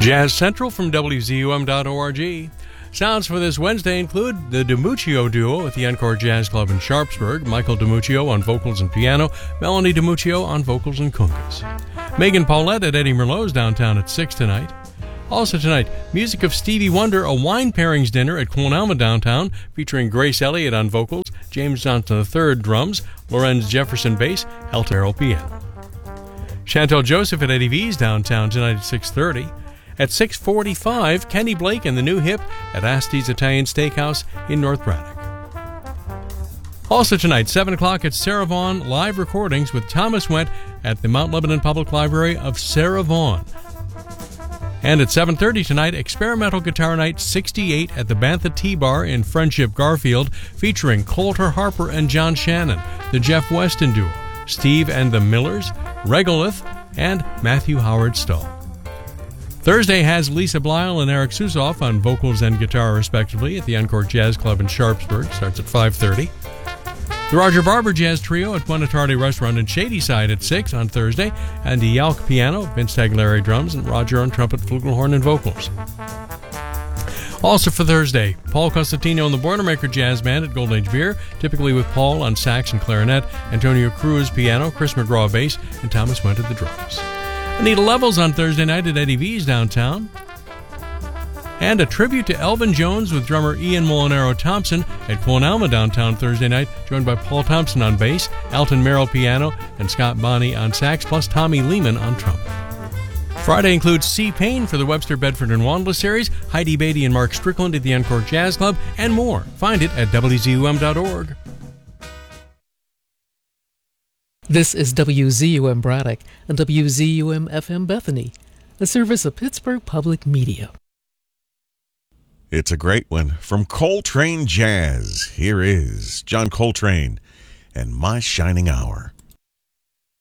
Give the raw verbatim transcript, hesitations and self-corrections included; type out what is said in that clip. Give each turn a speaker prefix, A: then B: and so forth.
A: Jazz Central from W Z U M dot org. Sounds for this Wednesday include the DiMuccio Duo at the Encore Jazz Club in Sharpsburg, Michael DiMuccio on vocals and piano, Melanie DiMuccio on vocals and congas. Megan Paulette at Eddie Merlot's downtown at six tonight. Also tonight, music of Stevie Wonder, a wine pairings dinner at Quon Alma downtown, featuring Grace Elliott on vocals, James Johnson the third drums, Lorenz Jefferson bass, Hal Terrell piano. Chantel Joseph at Eddie V's downtown tonight at six thirty. At six forty-five, Kenny Blake and the New Hip at Asti's Italian Steakhouse in North Braddock. Also tonight, seven o'clock at Sarah Vaughan, live recordings with Thomas Went at the Mount Lebanon Public Library of Sarah Vaughan. And at seven thirty tonight, Experimental Guitar Night sixty-eight at the Bantha Tea Bar in Friendship, Garfield, featuring Coulter Harper and John Shannon, the Jeff Weston Duo, Steve and the Millers, Regolith, and Matthew Howard Stahl. Thursday has Lisa Blyle and Eric Susoff on vocals and guitar, respectively, at the Encore Jazz Club in Sharpsburg. Starts at five thirty. The Roger Barber Jazz Trio at Buenatardi Restaurant in Shadyside at six on Thursday. Andy Yalk piano, Vince Tagliari drums, and Roger on trumpet, flugelhorn, and vocals. Also for Thursday, Paul Costantino and the Boilermaker Jazz Band at Golden Age Beer, typically with Paul on sax and clarinet, Antonio Cruz piano, Chris McGraw bass, and Thomas Went at the drums. Anita Levels on Thursday night at Eddie V's downtown. And a tribute to Elvin Jones with drummer Ian Molinaro Thompson at Quon Alma downtown Thursday night, joined by Paul Thompson on bass, Alton Merrill piano, and Scott Bonney on sax, plus Tommy Lehman on trumpet. Friday includes C. Payne for the Webster, Bedford, and Wandler series, Heidi Beatty and Mark Strickland at the Encore Jazz Club, and more. Find it at W Z U M dot org.
B: This is W Z U M Braddock and W Z U M F M Bethany, a service of Pittsburgh Public Media.
C: It's a great one from Coltrane Jazz. Here is John Coltrane and My Shining Hour.